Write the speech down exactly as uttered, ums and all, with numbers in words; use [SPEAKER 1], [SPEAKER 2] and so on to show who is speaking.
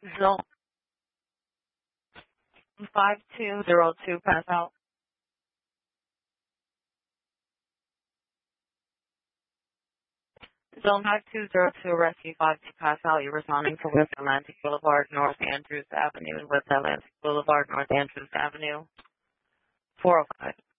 [SPEAKER 1] Zone five two zero two, pass out. Zone five two zero two, Rescue five two, pass out. You're responding to West Atlantic Boulevard, North Andrews Avenue, West Atlantic Boulevard, North Andrews Avenue, four oh five.